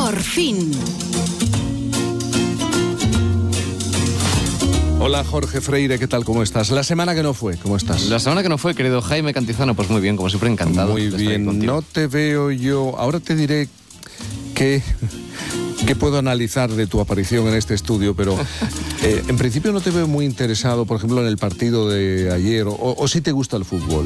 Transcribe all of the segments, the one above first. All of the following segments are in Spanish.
Por fin. Hola Jorge Freire, ¿qué tal? ¿Cómo estás? La semana que no fue, ¿cómo estás? La semana que no fue, querido Jaime Cantizano, pues muy bien, como siempre, encantado. Muy bien, no te veo yo. Ahora te diré qué puedo analizar de tu aparición en este estudio, pero en principio no te veo muy interesado, por ejemplo, en el partido de ayer, o si te gusta el fútbol.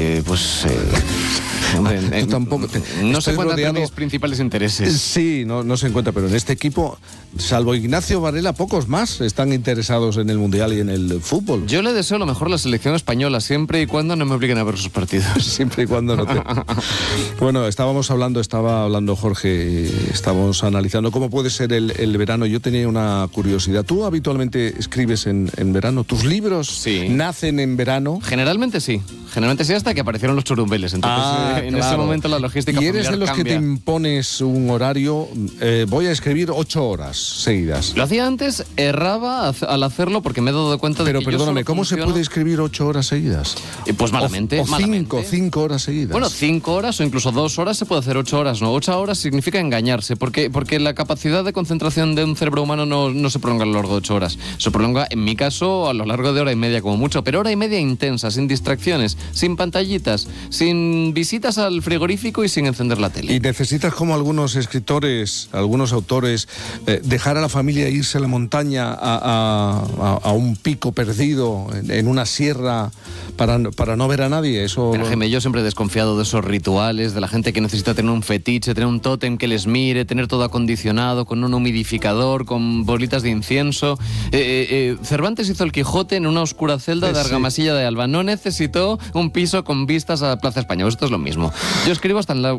Yo tampoco. No se cuentan entre mis principales intereses. Sí, no se encuentra, pero en este equipo, salvo Ignacio Varela, pocos más están interesados en el Mundial y en el fútbol. Yo le deseo lo mejor a la selección española, siempre y cuando no me obliguen a ver sus partidos. Siempre y cuando no te... Bueno, estaba hablando Jorge, estábamos analizando cómo puede ser el verano. Yo tenía una curiosidad. ¿Tú habitualmente escribes en verano? ¿Tus libros nacen en verano? Generalmente sí, hasta que aparecieron los churumbeles. Entonces, en ese momento la logística familiar cambia. ¿Y eres de los cambia. que te impones un horario? Voy a escribir 8 horas seguidas. Lo hacía antes, erraba al hacerlo porque me he dado cuenta de que perdóname, yo ¿cómo se puede escribir 8 horas seguidas? Pues malamente. O 5 horas seguidas. Bueno, 5 horas o incluso 2 horas se puede hacer, 8 horas no. 8 horas significa engañarse, porque la capacidad de concentración de un cerebro humano no se prolonga a lo largo de 8 horas. Se prolonga, en mi caso, a lo largo de hora y media como mucho, pero hora y media intensa, sin distracciones, sin pantallitas, sin visitas al frigorífico y sin encender la tele. Y necesitas, como algunos escritores, algunos autores, dejar a la familia e irse a la montaña, a un pico perdido, en una sierra, para no ver a nadie. Eso. Pero Jaime, yo siempre he desconfiado de esos rituales, de la gente que necesita tener un fetiche, tener un tótem que les mire, tener todo acondicionado, con un humidificador, con bolitas de incienso. Cervantes hizo el Quijote en una oscura celda de Argamasilla de Alba. No necesitó un piso con vistas a Plaza España. Esto es lo mismo. Yo escribo hasta en la